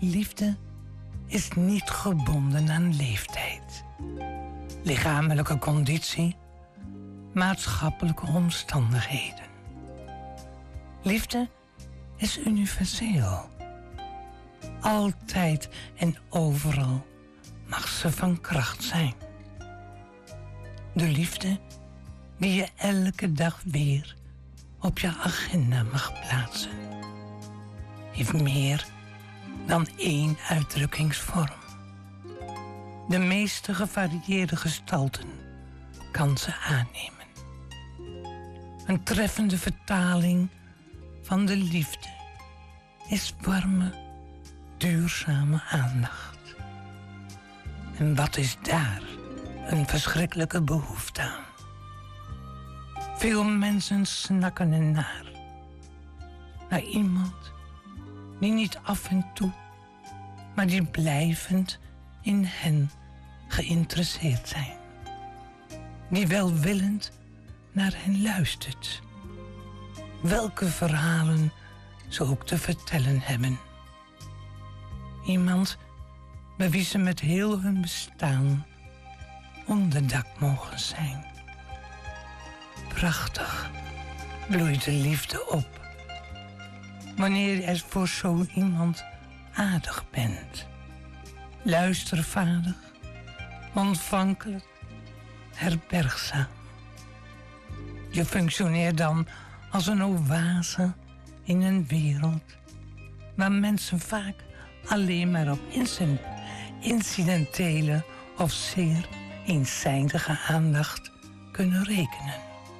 Liefde is niet gebonden aan leeftijd, lichamelijke conditie, maatschappelijke omstandigheden. Liefde is universeel. Altijd en overal mag ze van kracht zijn. De liefde die je elke dag weer op je agenda mag plaatsen, heeft meer dan één uitdrukkingsvorm. De meeste gevarieerde gestalten kan ze aannemen. Een treffende vertaling van de liefde is warme, duurzame aandacht. En wat is daar een verschrikkelijke behoefte aan? Veel mensen snakken ernaar. Naar iemand die niet af en toe, maar die blijvend in hen geïnteresseerd zijn. Die welwillend naar hen luistert. Welke verhalen ze ook te vertellen hebben. Iemand bij wie ze met heel hun bestaan onderdak mogen zijn. Prachtig bloeit de liefde op wanneer je voor zo iemand aardig bent. Luistervaardig, ontvankelijk, herbergzaam. Je functioneert dan als een oase in een wereld waar mensen vaak alleen maar op incidentele of zeer eenzijdige aandacht kunnen rekenen.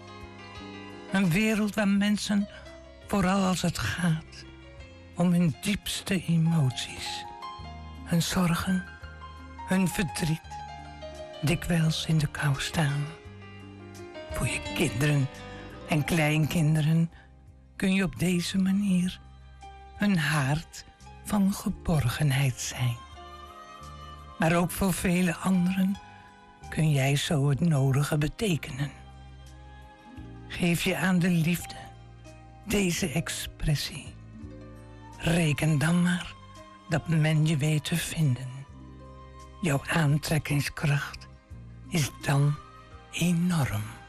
Een wereld waar mensen, vooral als het gaat om hun diepste emoties, hun zorgen, hun verdriet, dikwijls in de kou staan. Voor je kinderen en kleinkinderen kun je op deze manier een haard van geborgenheid zijn. Maar ook voor vele anderen kun jij zo het nodige betekenen. Geef je aan de liefde deze expressie. Reken dan maar dat men je weet te vinden. Jouw aantrekkingskracht is dan enorm.